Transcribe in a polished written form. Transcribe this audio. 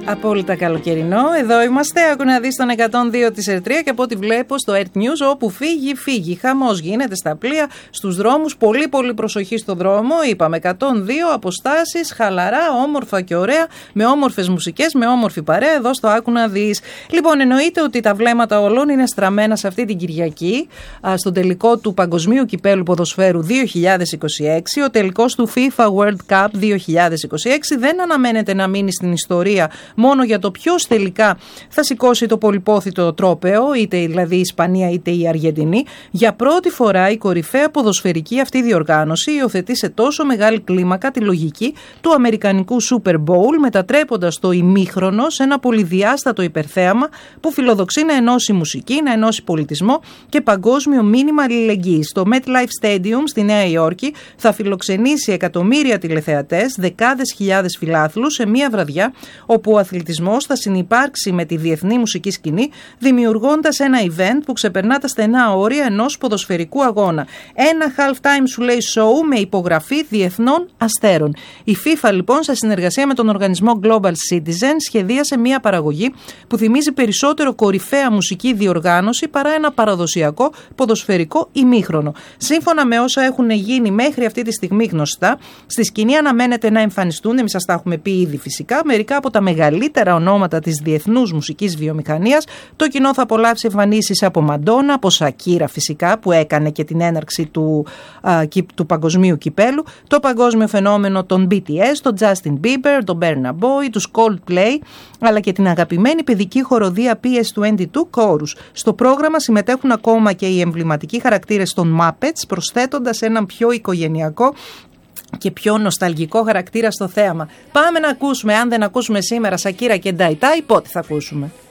Απόλυτα καλοκαιρινό. Εδώ είμαστε. Άκου να δεις τον 102 της Ερτρία και από ό,τι βλέπω στο Earth News, όπου φύγει. Χαμός γίνεται στα πλοία, στους δρόμους. Πολύ προσοχή στο δρόμο. Είπαμε 102 αποστάσεις, χαλαρά, όμορφα και ωραία, με όμορφες μουσικές, με όμορφη παρέα. Εδώ στο Άκου να δεις. Λοιπόν, εννοείται ότι τα βλέμματα όλων είναι στραμμένα σε αυτή την Κυριακή, στον τελικό του Παγκοσμίου Κυπέλου Ποδοσφαίρου 2026. Ο τελικός του FIFA World Cup 2026 δεν αναμένεται να μείνει στην ιστορία μόνο για το ποιος τελικά θα σηκώσει το πολυπόθητο τρόπαιο, είτε δηλαδή η Ισπανία είτε η Αργεντινή. Για πρώτη φορά η κορυφαία ποδοσφαιρική αυτή διοργάνωση υιοθετεί σε τόσο μεγάλη κλίμακα τη λογική του αμερικανικού Super Bowl, μετατρέποντας το ημίχρονο σε ένα πολυδιάστατο υπερθέαμα που φιλοδοξεί να ενώσει μουσική, να ενώσει πολιτισμό και παγκόσμιο μήνυμα αλληλεγγύης. Το MetLife Stadium στη Νέα Υόρκη θα φιλοξενήσει εκατομμύρια τηλεθεατές, δεκάδες χιλιάδες φιλάθλους σε μία βραδιά όπου ο αθλητισμός θα συνυπάρξει με τη διεθνή μουσική σκηνή, δημιουργώντας ένα event που ξεπερνά τα στενά όρια ενός ποδοσφαιρικού αγώνα. Ένα halftime σου λέει show με υπογραφή διεθνών αστέρων. Η FIFA λοιπόν, σε συνεργασία με τον οργανισμό Global Citizen, σχεδίασε μια παραγωγή που θυμίζει περισσότερο κορυφαία μουσική διοργάνωση παρά ένα παραδοσιακό ποδοσφαιρικό ημίχρονο. Σύμφωνα με όσα έχουν γίνει μέχρι αυτή τη στιγμή γνωστά, στη σκηνή αναμένεται να εμφανιστούν, εμείς σας τα έχουμε πει ήδη φυσικά, μερικά από τα μεγαλύτερα ονόματα της διεθνούς μουσικής βιομηχανίας. Το κοινό θα απολαύσει εμφανίσεις από Μαντόνα, από Σακύρα φυσικά, που έκανε και την έναρξη του παγκοσμίου κυπέλου, το παγκόσμιο φαινόμενο των BTS, τον Justin Bieber, τον Burna Boy, τους Coldplay, αλλά και την αγαπημένη παιδική χοροδία PS22 Chorus. Στο πρόγραμμα συμμετέχουν ακόμα και οι εμβληματικοί χαρακτήρες των Muppets, προσθέτοντας έναν πιο οικογενειακό και πιο νοσταλγικό χαρακτήρα στο θέαμα. Πάμε να ακούσουμε, αν δεν ακούσουμε σήμερα Σακύρα και Νταϊτάι, πότε θα ακούσουμε?